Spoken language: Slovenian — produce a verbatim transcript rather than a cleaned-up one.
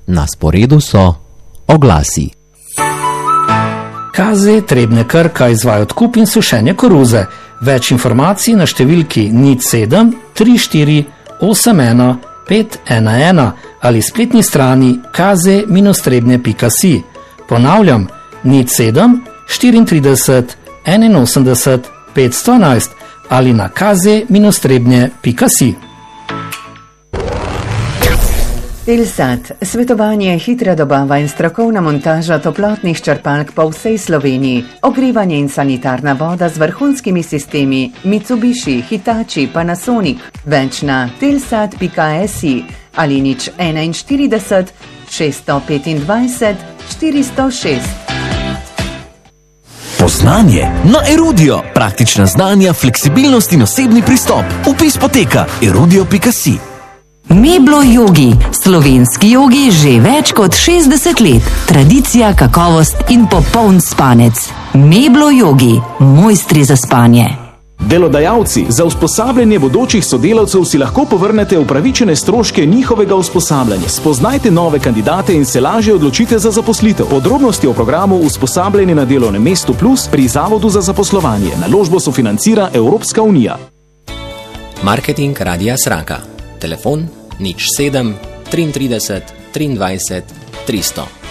Na sporedu so oglasi. K Z Trebnje Krka izvaja odkup in sušenje koruze. Več informacij na številki nič sedem tri štiri osem ena pet ena ena ali spletni strani k z dash trebnje pika si. Ponavljam, nič sedem štiriintrideset enainosemdeset petsto enajst ali na k z dash trebnje pika si. Telsat, svetovanje, hitra dobava in strokovna montaža toplotnih črpalk po vsej Sloveniji, ogrevanje in sanitarna voda z vrhunskimi sistemi Mitsubishi, Hitachi, Panasonic. Več na telsat pika si ali nič enainštirideset šeststo petindvajset štiristo šest. Poznanje na Erudio. Praktična znanja, fleksibilnost in osebni pristop. Vpis poteka erudio pika si. Meblo Yogi, slovenski jogi že več kot šestdeset let. Tradicija, kakovost in popoln spanec. Meblo Yogi, mojstri za spanje. Delodajalci, za usposabljanje bodočih sodelavcev si lahko povrnete upravičene stroške njihovega usposabljanja. Spoznajte nove kandidate in se lažje odločite za zaposlitev. Podrobnosti o programu Usposabljanje na delovnem mestu plus pri Zavodu za zaposlovanje. Naložbo sofinancira Evropska unija. Marketing Radia Sraka. Telefon nič sedem triintrideset triindvajset tristo.